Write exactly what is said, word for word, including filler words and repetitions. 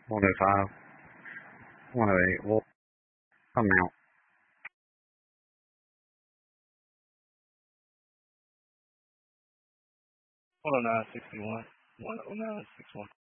one oh five, one oh eight. Well, I'm out. one oh nine sixty-one. one oh nine sixty-one.